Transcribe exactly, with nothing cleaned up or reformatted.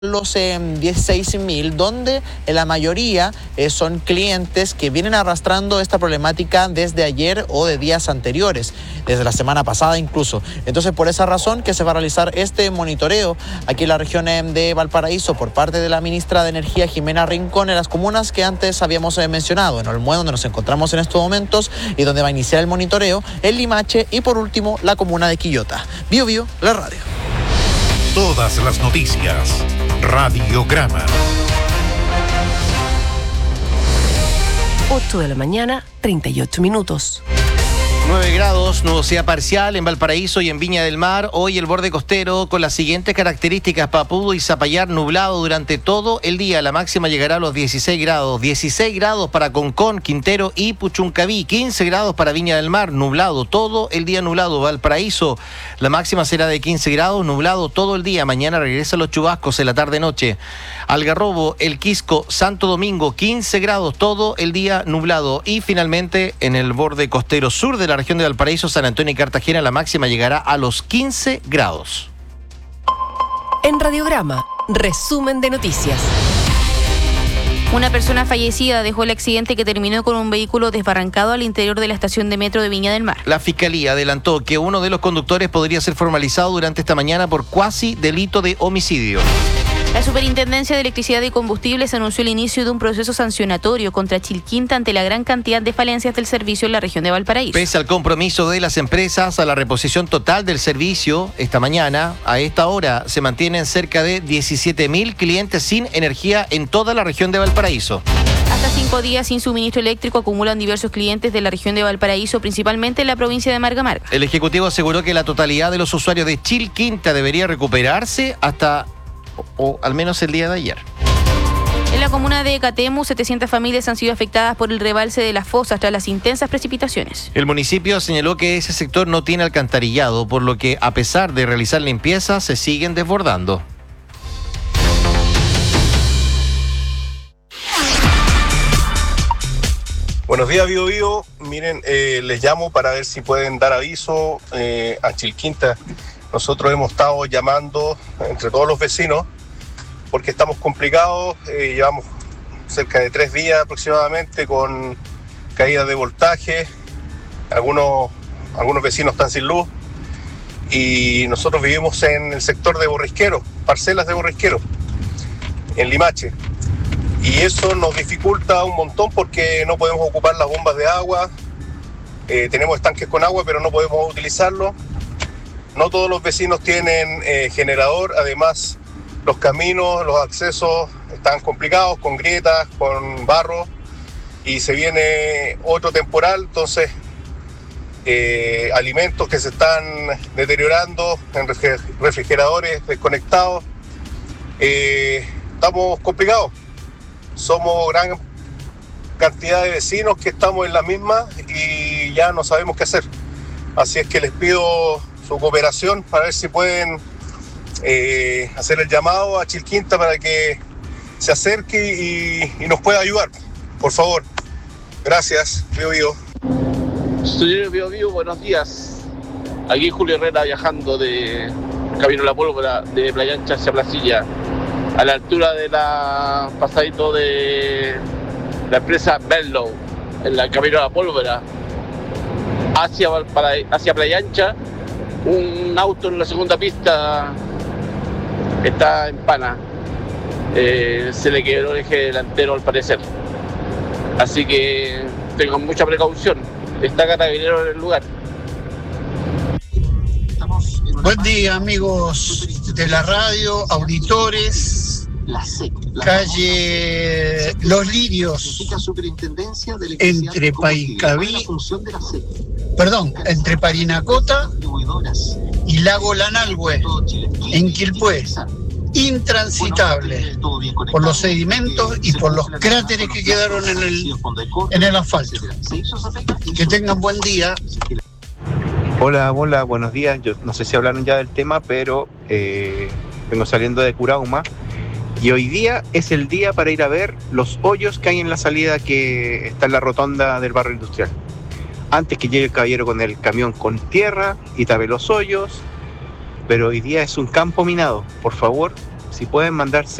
los eh, dieciséis mil, donde eh, la mayoría eh, son clientes que vienen arrastrando esta problemática desde ayer o de días anteriores, desde la semana pasada incluso. Entonces, por esa razón que se va a realizar este monitoreo aquí en la región eh, de Valparaíso por parte de la ministra de Energía, Jimena Rincón, en las comunas que antes habíamos eh, mencionado, en Olmué, donde nos encontramos en estos momentos y donde va a iniciar el monitoreo, en Limache y por último la comuna de Quillota. Bio Bio, la radio. Todas las noticias. Radiograma. ocho de la mañana, treinta y ocho minutos. nueve grados, nubosidad parcial en Valparaíso y en Viña del Mar. Hoy el borde costero con las siguientes características: Papudo y Zapallar nublado durante todo el día. La máxima llegará a los dieciséis grados. dieciséis grados para Concón, Quintero y Puchuncaví. quince grados para Viña del Mar, nublado todo el día, nublado. Valparaíso, la máxima será de quince grados, nublado todo el día. Mañana regresan los chubascos en la tarde-noche. Algarrobo, El Quisco, Santo Domingo, quince grados todo el día, nublado. Y finalmente en el borde costero sur de la región de Valparaíso, San Antonio y Cartagena, la máxima llegará a los quince grados. En Radiograma, resumen de noticias. Una persona fallecida dejó el accidente que terminó con un vehículo desbarrancado al interior de la estación de metro de Viña del Mar. La Fiscalía adelantó que uno de los conductores podría ser formalizado durante esta mañana por cuasi delito de homicidio. La Superintendencia de Electricidad y Combustibles anunció el inicio de un proceso sancionatorio contra Chilquinta ante la gran cantidad de falencias del servicio en la región de Valparaíso. Pese al compromiso de las empresas a la reposición total del servicio, esta mañana, a esta hora, se mantienen cerca de diecisiete mil clientes sin energía en toda la región de Valparaíso. Hasta cinco días sin suministro eléctrico acumulan diversos clientes de la región de Valparaíso, principalmente en la provincia de Marga Marga. El Ejecutivo aseguró que la totalidad de los usuarios de Chilquinta debería recuperarse hasta o, o al menos el día de ayer. En la comuna de Catemu, setecientas familias han sido afectadas por el rebalse de las fosas tras las intensas precipitaciones. El municipio señaló que ese sector no tiene alcantarillado, por lo que a pesar de realizar limpieza, se siguen desbordando. Buenos días, Bio Bio. Miren, eh, les llamo para ver si pueden dar aviso eh, a Chilquinta. Nosotros hemos estado llamando entre todos los vecinos porque estamos complicados. Eh, llevamos cerca de tres días aproximadamente con caídas de voltaje. Algunos, algunos vecinos están sin luz. Y nosotros vivimos en el sector de Borrisquero, parcelas de Borrisquero, en Limache. Y eso nos dificulta un montón porque no podemos ocupar las bombas de agua. Eh, tenemos estanques con agua, pero no podemos utilizarlo. No todos los vecinos tienen eh, generador. Además, los caminos, los accesos están complicados, con grietas, con barro. Y se viene otro temporal, entonces eh, alimentos que se están deteriorando en refrigeradores desconectados. Eh, estamos complicados. Somos gran cantidad de vecinos que estamos en la misma y ya no sabemos qué hacer. Así es que les pido su cooperación para ver si pueden eh, hacer el llamado a Chilquinta para que se acerque y, y nos pueda ayudar. Por favor. Gracias. Bio Bio. Señor Bio Bio, buenos días. Aquí Julio Herrera viajando de Camino a la Pólvora, de Playa Ancha hacia Placilla, a la altura de la pasadito de la empresa Benlow, en el Camino a la Pólvora, hacia, para, hacia Playa Ancha. Un auto en la segunda pista está en pana, eh, se le quebró el eje delantero al parecer, así que tengan mucha precaución. Está Carabinero en el lugar. Buen día, amigos de la radio, auditores. Calle Los Lirios, entre Paicaví, perdón, entre Parinacota y Lago Lanalhue, en Quilpué. Intransitable por los sedimentos y por los cráteres que quedaron en el, en el asfalto. Que tengan buen día. Hola, hola, buenos días. Yo no sé si hablaron ya del tema, pero eh, vengo saliendo de Curauma y hoy día es el día para ir a ver los hoyos que hay en la salida que está en la rotonda del barrio industrial. Antes que llegue el caballero con el camión con tierra y tape los hoyos, pero hoy día es un campo minado. Por favor, si pueden mandar